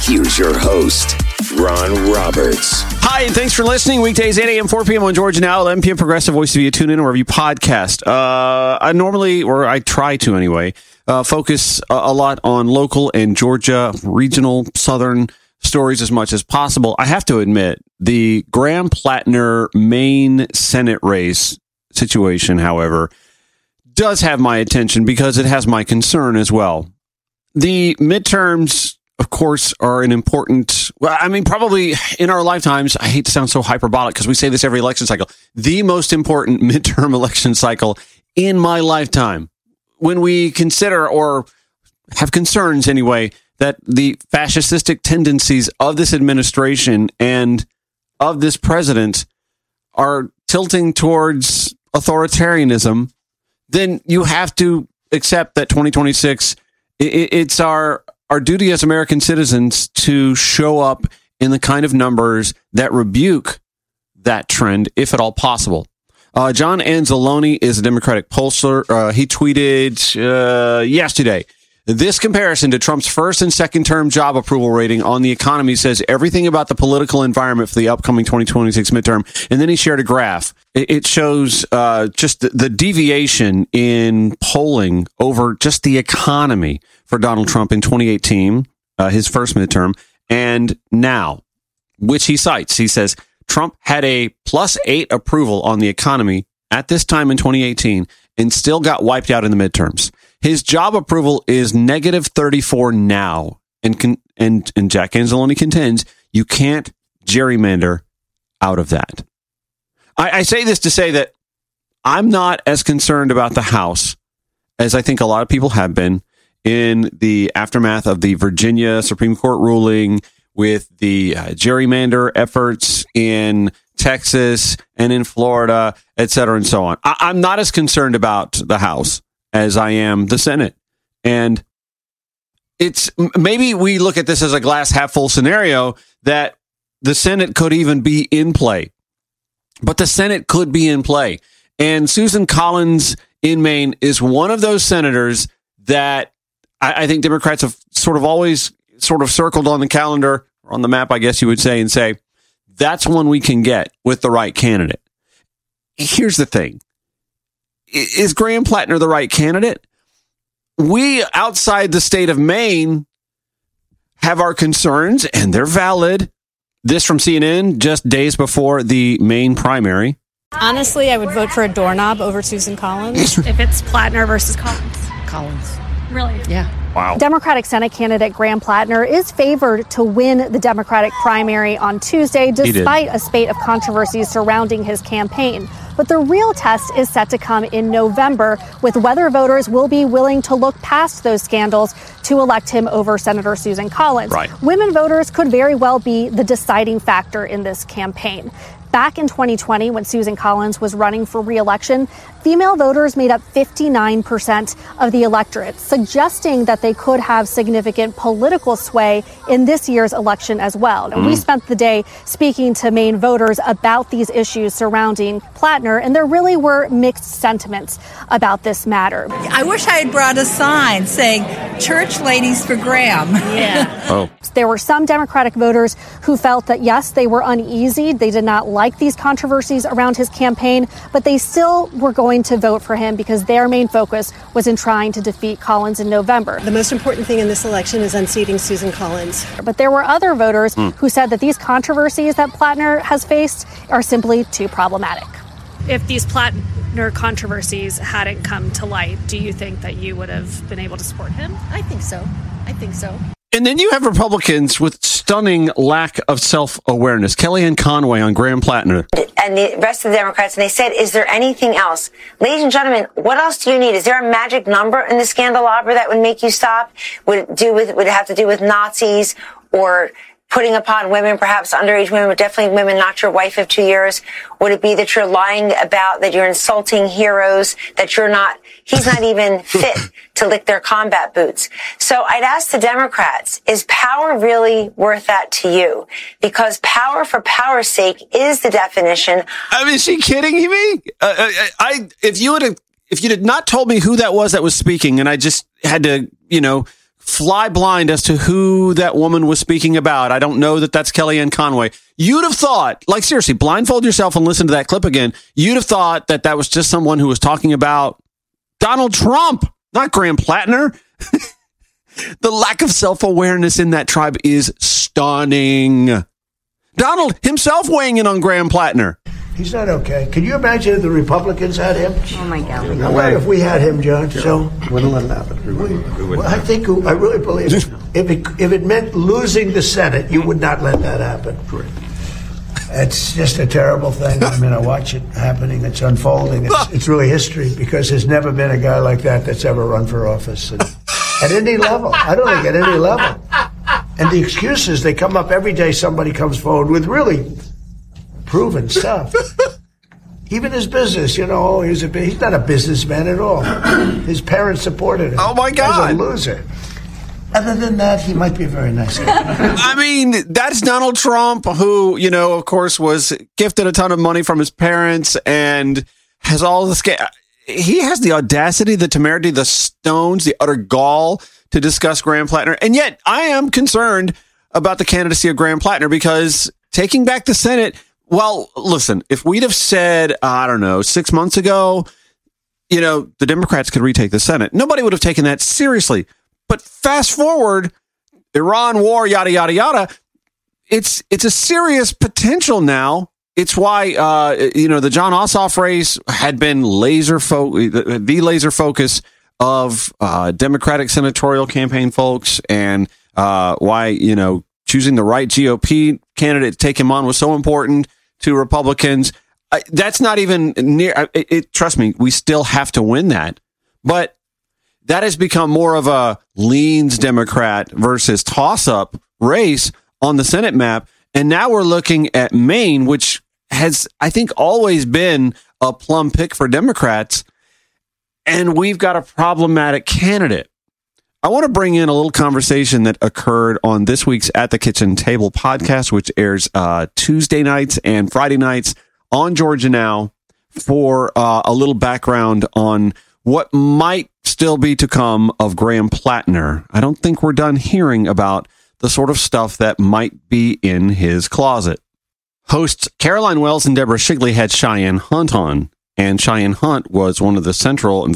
Here's your host, Ron Roberts. Hi, and thanks for listening. Weekdays, 8 a.m., 4 p.m. on Georgia Now, 11 p.m. Progressive Voice via TuneIn or wherever you podcast. I try to anyway, focus a lot on local and Georgia, regional, southern stories as much as possible. I have to admit, the Graham-Plattner Maine Senate race situation, however, does have my attention because it has my concern as well. The midterms, of course, are an important, probably in our lifetimes, I hate to sound so hyperbolic because we say this every election cycle, the most important midterm election cycle in my lifetime. When we consider or have concerns anyway, that the fascistic tendencies of this administration and of this president are tilting towards authoritarianism, then you have to accept that 2026, it's our duty as American citizens to show up in the kind of numbers that rebuke that trend, if at all possible. John Anzalone is a Democratic pollster. He tweeted yesterday, this comparison to Trump's first and second term job approval rating on the economy says everything about the political environment for the upcoming 2026 midterm. And then he shared a graph. It shows just the deviation in polling over just the economy for Donald Trump in 2018, his first midterm, and now, which he cites. He says Trump had a +8 approval on the economy at this time in 2018 and still got wiped out in the midterms. His job approval is -34 now. And Jack Anzalone contends you can't gerrymander out of that. I say this to say that I'm not as concerned about the House as I think a lot of people have been in the aftermath of the Virginia Supreme Court ruling, with the gerrymander efforts in Texas and in Florida, et cetera, and so on. I'm not as concerned about the House as I am the Senate. And it's maybe we look at this as a glass half full scenario that the Senate could even be in play. But the Senate could be in play. And Susan Collins in Maine is one of those senators that I think Democrats have always circled on the calendar, or on the map, I guess you would say, and say, that's one we can get with the right candidate. Here's the thing. Is Graham-Plattner the right candidate? We, outside the state of Maine, have our concerns, and they're valid. This from CNN just days before the Maine primary. Honestly, I would vote for a doorknob over Susan Collins. If it's Plattner versus Collins. Collins. Really? Yeah. Wow. Democratic Senate candidate Graham-Plattner is favored to win the Democratic primary on Tuesday, despite a spate of controversies surrounding his campaign. But the real test is set to come in November, with whether voters will be willing to look past those scandals to elect him over Senator Susan Collins. Right. Women voters could very well be the deciding factor in this campaign. Back in 2020, when Susan Collins was running for re-election, female voters made up 59% of the electorate, suggesting that they could have significant political sway in this year's election as well. And we spent the day speaking to Maine voters about these issues surrounding Plattner, and there really were mixed sentiments about this matter. I wish I had brought a sign saying, "Church Ladies for Graham." Yeah. Oh. There were some Democratic voters who felt that, yes, they were uneasy. They did not like these controversies around his campaign, but they still were going to vote for him because their main focus was in trying to defeat Collins in November. The most important thing in this election is unseating Susan Collins. But there were other voters who said that these controversies that Plattner has faced are simply too problematic. If these Plattner controversies hadn't come to light, do you think that you would have been able to support him? I think so. And then you have Republicans with stunning lack of self-awareness. Kellyanne Conway on Graham-Plattner. And the rest of the Democrats, and they said, is there anything else? Ladies and gentlemen, what else do you need? Is there a magic number in the Scandalabra that would make you stop? Would it have to do with Nazis or putting upon women, perhaps underage women, but definitely women not your wife of 2 years? Would it be that you're lying about, that you're insulting heroes, that he's not even fit to lick their combat boots? So I'd ask the Democrats, is power really worth that to you? Because power for power's sake is the definition. I mean, is she kidding me? If you had not told me who that was speaking, and I just had to, fly blind as to who that woman was speaking about. I don't know that that's Kellyanne Conway. You'd have thought, like seriously, blindfold yourself and listen to that clip again. You'd have thought that that was just someone who was talking about Donald Trump, not Graham Plattner. The lack of self-awareness in that tribe is stunning. Donald himself weighing in on Graham Plattner. He's not okay. Can you imagine if the Republicans had him? Oh, my God. No way. If we had him, John. So wouldn't let it happen. I really believe if it meant losing the Senate, you would not let that happen. Correct. It's just a terrible thing. I mean, I watch it happening. It's unfolding. It's really history because there's never been a guy like that that's ever run for office at any level. I don't think at any level. And the excuses, they come up every day. Somebody comes forward with really proven stuff. Even his business, he's not a businessman at all. His parents supported him. Oh, my God. He's a loser. Other than that, he might be a very nice guy. I mean, that's Donald Trump, who, of course, was gifted a ton of money from his parents and has all this. He has the audacity, the temerity, the stones, the utter gall to discuss Graham Plattner. And yet I am concerned about the candidacy of Graham Plattner because taking back the Senate, well, listen, if we'd have said, 6 months ago, the Democrats could retake the Senate, nobody would have taken that seriously. But fast forward, Iran war, yada, yada, yada. It's a serious potential now. It's why, the Jon Ossoff race had been the laser focus of Democratic senatorial campaign folks, and why, choosing the right GOP candidate to take him on was so important to Republicans. That's not even near. Trust me, we still have to win that. But that has become more of a leans Democrat versus toss-up race on the Senate map. And now we're looking at Maine, which has, I think, always been a plum pick for Democrats. And we've got a problematic candidate. I want to bring in a little conversation that occurred on this week's At the Kitchen Table podcast, which airs Tuesday nights and Friday nights on Georgia Now, for a little background on what might still be to come of Graham Plattner. I don't think we're done hearing about the sort of stuff that might be in his closet. Hosts Caroline Wells and Deborah Shigley had Cheyenne Hunt on, and Cheyenne Hunt was one of the central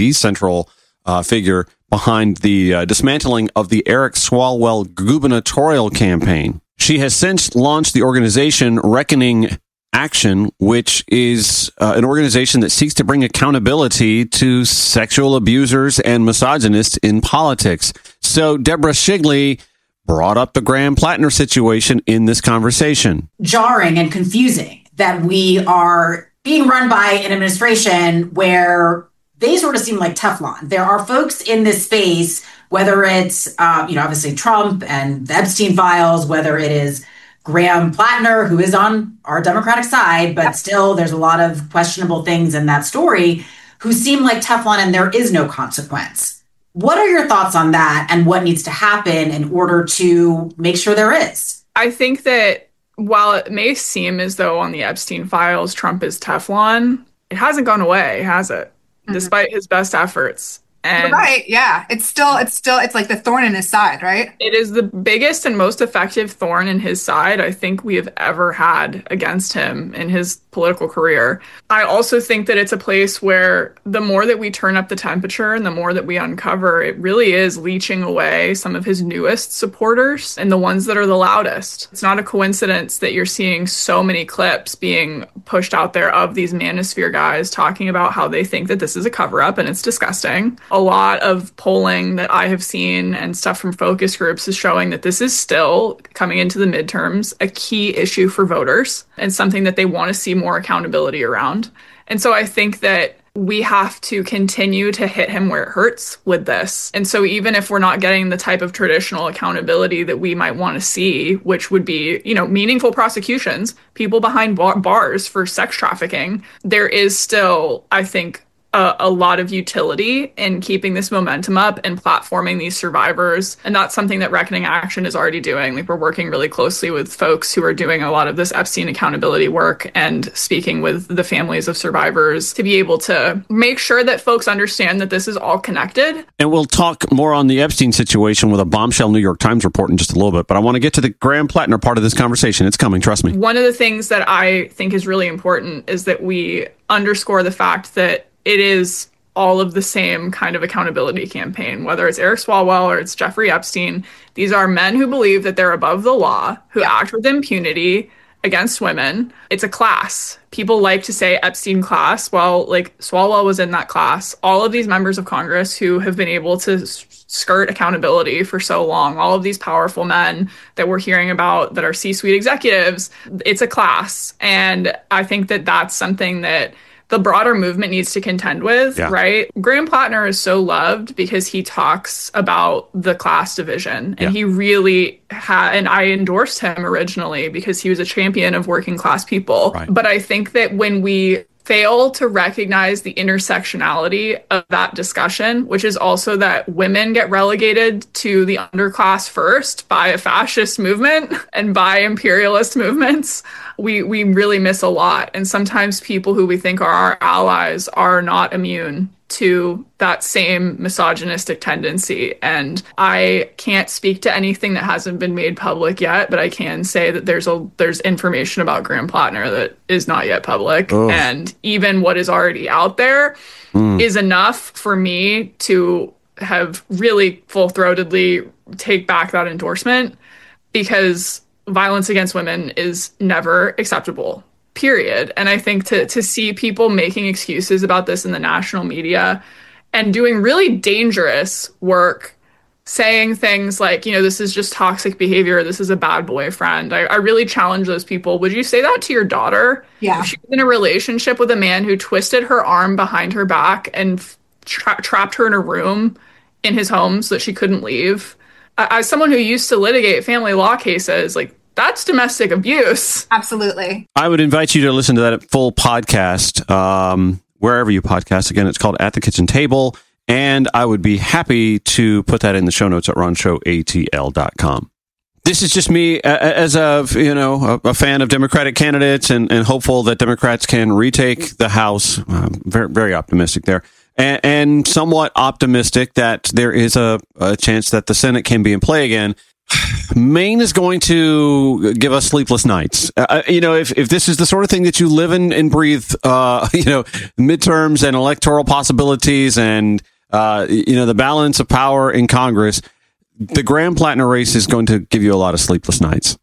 figure behind the dismantling of the Eric Swalwell gubernatorial campaign. She has since launched the organization Reckoning Action, which is an organization that seeks to bring accountability to sexual abusers and misogynists in politics. So Deborah Shigley brought up the Graham Plattner situation in this conversation. Jarring and confusing that we are being run by an administration where they sort of seem like Teflon. There are folks in this space, whether it's, obviously Trump and the Epstein files, whether it is Graham Plattner, who is on our Democratic side, but still there's a lot of questionable things in that story, who seem like Teflon and there is no consequence. What are your thoughts on that and what needs to happen in order to make sure there is? I think that while it may seem as though on the Epstein files, Trump is Teflon, it hasn't gone away, has it? Mm-hmm. Despite his best efforts. And right, yeah. It's like the thorn in his side, right? It is the biggest and most effective thorn in his side I think we have ever had against him in his political career. I also think that it's a place where the more that we turn up the temperature and the more that we uncover, it really is leeching away some of his newest supporters and the ones that are the loudest. It's not a coincidence that you're seeing so many clips being pushed out there of these manosphere guys talking about how they think that this is a cover-up and it's disgusting. A lot of polling that I have seen and stuff from focus groups is showing that this is still, coming into the midterms, a key issue for voters and something that they want to see more accountability around. And so I think that we have to continue to hit him where it hurts with this. And so even if we're not getting the type of traditional accountability that we might want to see, which would be, meaningful prosecutions, people behind bars for sex trafficking, there is still, I think, a lot of utility in keeping this momentum up and platforming these survivors. And that's something that Reckoning Action is already doing. Like, we're working really closely with folks who are doing a lot of this Epstein accountability work and speaking with the families of survivors to be able to make sure that folks understand that this is all connected. And we'll talk more on the Epstein situation with a bombshell New York Times report in just a little bit. But I want to get to the Graham Plattner part of this conversation. It's coming, trust me. One of the things that I think is really important is that we underscore the fact that it is all of the same kind of accountability campaign, whether it's Eric Swalwell or it's Jeffrey Epstein. These are men who believe that they're above the law, who act with impunity against women. It's a class. People like to say Epstein class. Well, like, Swalwell was in that class. All of these members of Congress who have been able to skirt accountability for so long, all of these powerful men that we're hearing about that are C-suite executives, it's a class. And I think that that's something that the broader movement needs to contend with, right? Graham Plattner is so loved because he talks about the class division. And he really and I endorsed him originally because he was a champion of working class people. Right. But I think that when we fail to recognize the intersectionality of that discussion, which is also that women get relegated to the underclass first by a fascist movement and by imperialist movements, we really miss a lot. And sometimes people who we think are our allies are not immune to that same misogynistic tendency. And I can't speak to anything that hasn't been made public yet, but I can say that there's information about Graham Plattner that is not yet public. Oh. And even what is already out there is enough for me to have really full-throatedly take back that endorsement, because violence against women is never acceptable. Period. And I think to see people making excuses about this in the national media and doing really dangerous work, saying things like, this is just toxic behavior, this is a bad boyfriend. I really challenge those people. Would you say that to your daughter? Yeah. If she was in a relationship with a man who twisted her arm behind her back and trapped her in a room in his home so that she couldn't leave? As someone who used to litigate family law cases, like, that's domestic abuse. Absolutely. I would invite you to listen to that full podcast, wherever you podcast. Again, it's called At the Kitchen Table. And I would be happy to put that in the show notes at ronshowatl.com. This is just me as a fan of Democratic candidates and hopeful that Democrats can retake the House. Very, very optimistic there. And somewhat optimistic that there is a chance that the Senate can be in play again. Maine is going to give us sleepless nights. If this is the sort of thing that you live in and breathe, midterms and electoral possibilities and, the balance of power in Congress, the Graham Plattner race is going to give you a lot of sleepless nights.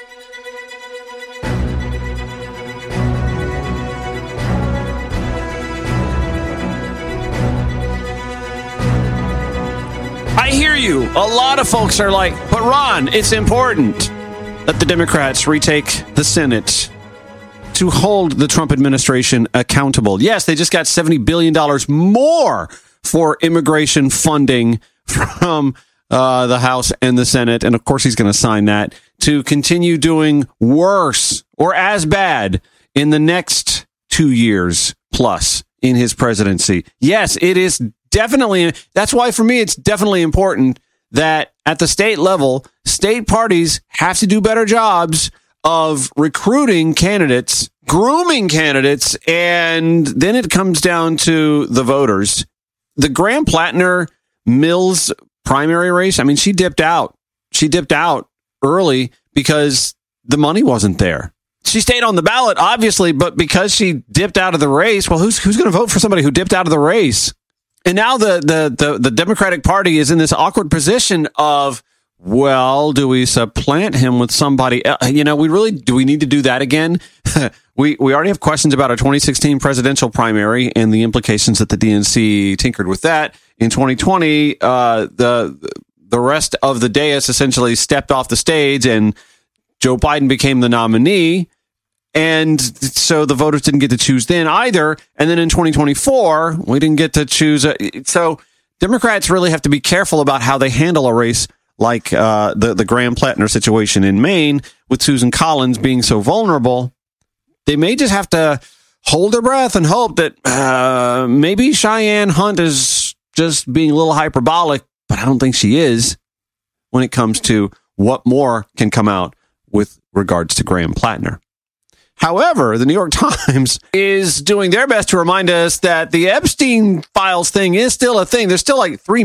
I hear you. A lot of folks are like, but Ron, it's important that the Democrats retake the Senate to hold the Trump administration accountable. Yes, they just got $70 billion more for immigration funding from the House and the Senate. And of course, he's going to sign that to continue doing worse or as bad in the next 2 years plus in his presidency. Yes, it is definitely. That's why for me, it's definitely important that at the state level, state parties have to do better jobs of recruiting candidates, grooming candidates, and then it comes down to the voters. The Graham Plattner Mills primary race, I mean, she dipped out. She dipped out early because the money wasn't there. She stayed on the ballot, obviously, but because she dipped out of the race, well, who's going to vote for somebody who dipped out of the race? And now the Democratic Party is in this awkward position of, well, do we supplant him with somebody else? Do we need to do that again? We already have questions about our 2016 presidential primary and the implications that the DNC tinkered with that. In 2020, the rest of the dais essentially stepped off the stage and Joe Biden became the nominee. And so the voters didn't get to choose then either. And then in 2024, we didn't get to choose. So Democrats really have to be careful about how they handle a race like the Graham Plattner situation in Maine with Susan Collins being so vulnerable. They may just have to hold their breath and hope that maybe Cheyenne Hunt is just being a little hyperbolic, but I don't think she is when it comes to what more can come out with regards to Graham Plattner. However, the New York Times is doing their best to remind us that the Epstein files thing is still a thing. There's still like 3